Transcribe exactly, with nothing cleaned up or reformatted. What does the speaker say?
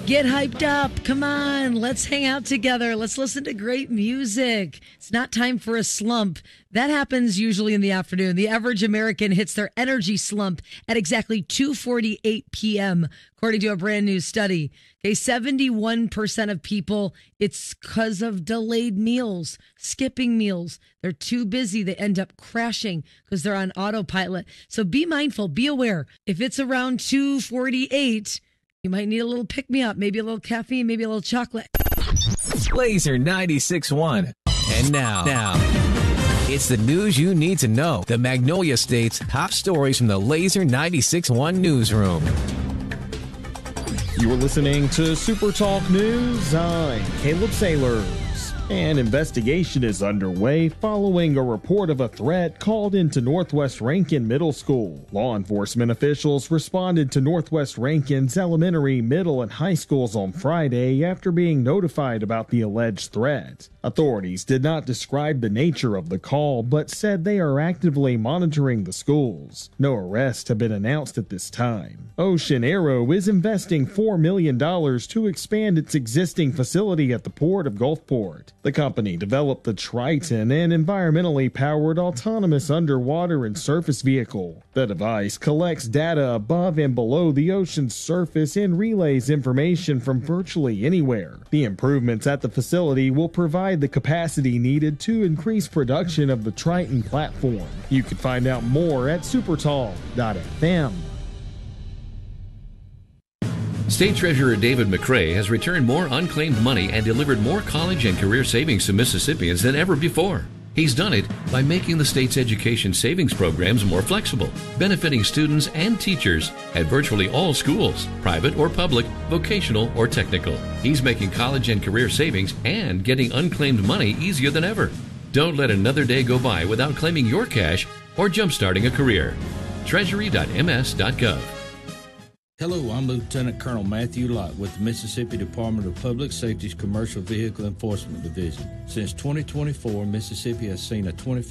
Get hyped up. Come on. Let's hang out together. Let's listen to great music. It's not time for a slump. That happens usually in the afternoon. The average American hits their energy slump at exactly two forty-eight p.m., according to a brand new study. Okay, seventy-one percent of people, it's because of delayed meals, skipping meals. They're too busy. They end up crashing because they're on autopilot. So be mindful. Be aware. If it's around two forty-eight, you might need a little pick-me-up, maybe a little caffeine, maybe a little chocolate. Laser ninety-six point one. And now, now, it's the news you need to know. The Magnolia State's top stories from the Laser ninety-six point one newsroom. You are listening to Super Talk News. I'm Caleb Sailors. An investigation is underway following a report of a threat called into Northwest Rankin Middle School. Law enforcement officials responded to Northwest Rankin's elementary, middle, and high schools on Friday after being notified about the alleged threat. Authorities did not describe the nature of the call, but said they are actively monitoring the schools. No arrests have been announced at this time. Ocean Aero is investing four million dollars to expand its existing facility at the port of Gulfport. The company developed the Triton, an environmentally powered autonomous underwater and surface vehicle. The device collects data above and below the ocean's surface and relays information from virtually anywhere. The improvements at the facility will provide the capacity needed to increase production of the Triton platform. You can find out more at supertall dot f m. State Treasurer David McRae has returned more unclaimed money and delivered more college and career savings to Mississippians than ever before. He's done it by making the state's education savings programs more flexible, benefiting students and teachers at virtually all schools, private or public, vocational or technical. He's making college and career savings and getting unclaimed money easier than ever. Don't let another day go by without claiming your cash or jumpstarting a career. treasury dot m s dot gov. Hello, I'm Lieutenant Colonel Matthew Lott with the Mississippi Department of Public Safety's Commercial Vehicle Enforcement Division. Since twenty twenty-four, Mississippi has seen a twenty-five